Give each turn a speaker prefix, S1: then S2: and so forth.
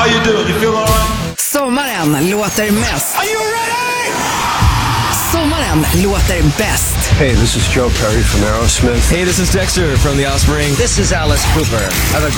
S1: you doing? You feel all right?
S2: Sommaren låter mest.
S1: Are you ready?
S2: Sommaren låter bäst.
S3: Hey, this is Joe Perry from Aerosmith.
S4: Hey, this is Dexter from The Offspring.
S5: This is Alice Cooper. Have a